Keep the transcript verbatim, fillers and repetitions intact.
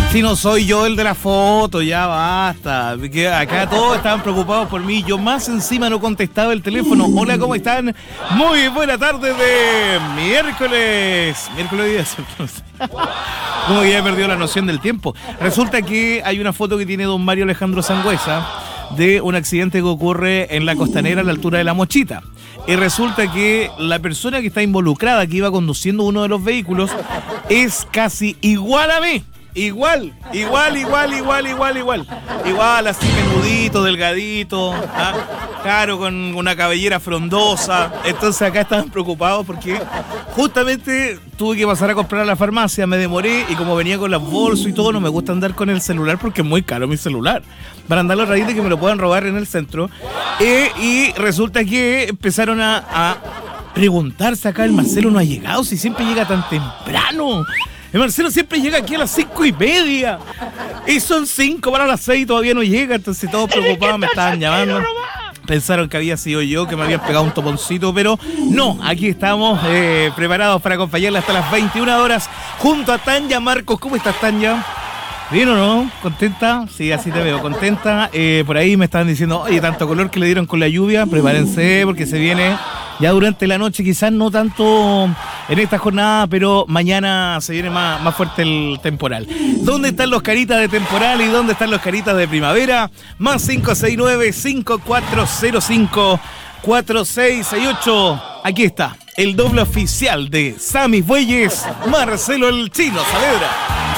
Si no soy yo el de la foto, ya basta. Que acá todos estaban preocupados por mí. Yo más encima no contestaba el teléfono. Hola, ¿cómo están? Muy buena tarde de miércoles. Miércoles diez. Como que ya he perdido la noción del tiempo. Resulta que hay una foto que tiene don Mario Alejandro Sangüesa de un accidente que ocurre en la Costanera a la altura de La Mochita. Y resulta que la persona que está involucrada, que iba conduciendo uno de los vehículos, es casi igual a mí. Igual, igual, igual, igual, igual, igual. Igual, así menudito, delgadito, ¿ah? Claro, con una cabellera frondosa. Entonces acá estaban preocupados porque justamente tuve que pasar a comprar a la farmacia, me demoré y como venía con las bolsas y todo, no me gusta andar con el celular porque es muy caro mi celular. Para andar a raíz de que me lo puedan robar en el centro. Eh, y resulta que empezaron a, a preguntarse acá, el Marcelo no ha llegado, si siempre llega tan temprano. El Marcelo siempre llega aquí a las cinco y media. Y son cinco para las seis y todavía no llega. Entonces todos preocupados me estaban llamando. Pensaron que había sido yo, que me habían pegado un toponcito, pero no, aquí estamos eh, preparados para acompañarla hasta las veintiuna horas junto a Tanya Marcos. ¿Cómo estás, Tanya? ¿Bien o no? ¿Contenta? Sí, así te veo, contenta. Eh, por ahí me estaban diciendo, oye, tanto color que le dieron con la lluvia, prepárense porque se viene ya durante la noche, quizás no tanto en esta jornada, pero mañana se viene más, más fuerte el temporal. ¿Dónde están los caritas de temporal y dónde están los caritas de primavera? Más cinco seis nueve, cinco cuatro cero cinco, cuatro seis seis ocho. Aquí está, el doble oficial de Sammy Bueyes, Marcelo el Chino Saavedra.